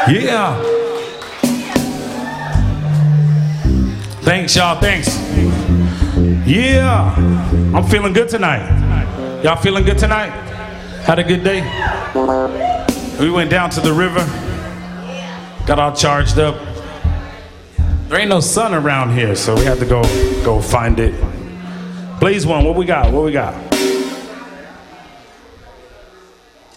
Yeah. Thanks, y'all. Thanks. Yeah. I'm feeling good tonight. Y'all feeling good tonight? Had a good day? We went down to the river. Got all charged up. There ain't no sun around here, so we had to go find it. Blaze One, what we got? What we got?